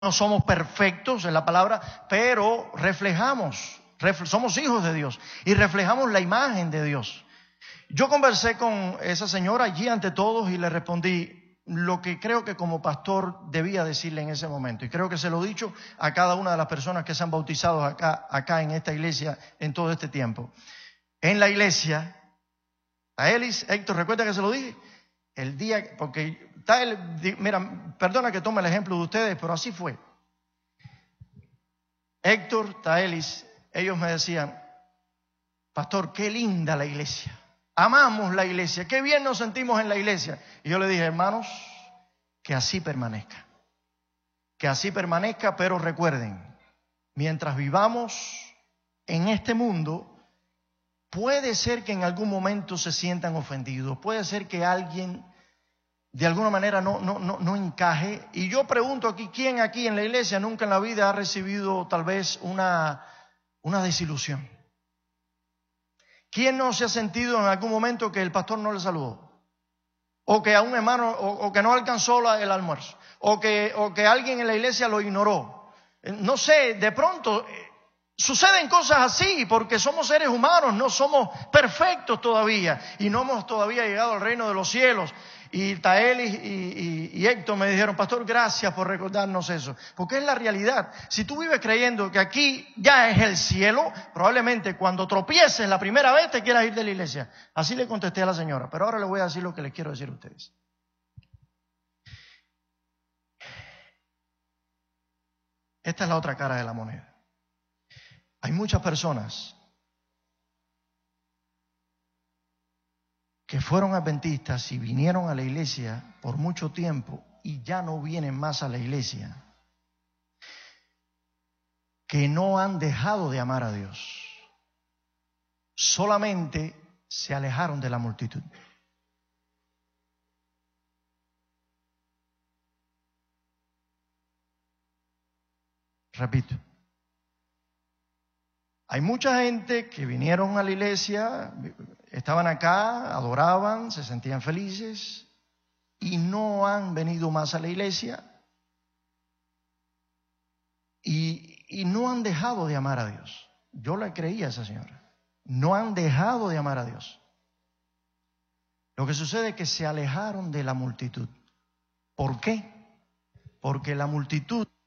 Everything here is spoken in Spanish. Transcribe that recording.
no somos perfectos en la palabra, pero somos hijos de Dios y reflejamos la imagen de Dios. Yo conversé con esa señora allí ante todos y le respondí lo que creo que como pastor debía decirle en ese momento. Y creo que se lo he dicho a cada una de las personas que se han bautizado acá en esta iglesia en todo este tiempo. En la iglesia, a Elis, Héctor, ¿recuerda que se lo dije? El día, porque mira, perdona que tome el ejemplo de ustedes, pero así fue. Héctor, Taelis, ellos me decían, pastor, qué linda la iglesia. Amamos la iglesia, qué bien nos sentimos en la iglesia. Y yo le dije, hermanos, que así permanezca. Que así permanezca, pero recuerden, mientras vivamos en este mundo, puede ser que en algún momento se sientan ofendidos. Puede ser que alguien de alguna manera no encaje. Y yo pregunto aquí, ¿quién aquí en la iglesia nunca en la vida ha recibido tal vez una desilusión? ¿Quién no se ha sentido en algún momento que el pastor no le saludó? O que a un hermano, o que no alcanzó el almuerzo. O que alguien en la iglesia lo ignoró. No sé, de pronto suceden cosas así porque somos seres humanos, no somos perfectos todavía. Y no hemos todavía llegado al reino de los cielos. Y Taelis y Héctor me dijeron, pastor, gracias por recordarnos eso. Porque es la realidad. Si tú vives creyendo que aquí ya es el cielo, probablemente cuando tropieces la primera vez te quieras ir de la iglesia. Así le contesté a la señora. Pero ahora le voy a decir lo que les quiero decir a ustedes. Esta es la otra cara de la moneda. Hay muchas personas que fueron adventistas y vinieron a la iglesia por mucho tiempo y ya no vienen más a la iglesia, que no han dejado de amar a Dios, solamente se alejaron de la multitud. Repito, hay mucha gente que vinieron a la iglesia, estaban acá, adoraban, se sentían felices y no han venido más a la iglesia y no han dejado de amar a Dios. Yo le creía a esa señora. No han dejado de amar a Dios. Lo que sucede es que se alejaron de la multitud. ¿Por qué? Porque la multitud